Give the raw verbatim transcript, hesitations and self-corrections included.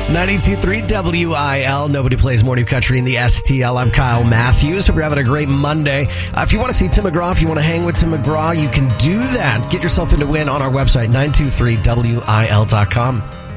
ninety-two point three W I L. Nobody plays more new country in the S T L. I'm Kyle Matthews. Hope you're having a great Monday. Uh, if you want to see Tim McGraw, if you want to hang with Tim McGraw, you can do that. Get yourself into win on our website, nine two three W I L dot com.